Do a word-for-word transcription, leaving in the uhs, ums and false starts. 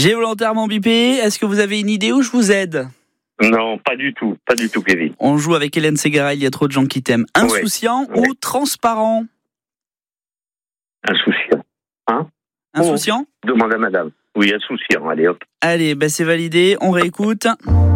J'ai volontairement bipé. Est-ce que vous avez une idée où je vous aide ? Non, pas du tout. Pas du tout, Kevin. On joue avec Hélène Ségara, il y a trop de gens qui t'aiment. Insouciant ouais. ou Ouais. transparent ? Insouciant. Hein ? Insouciant ? Oh, demande à madame. Oui, insouciant. Allez, hop. Allez, bah c'est validé. On réécoute.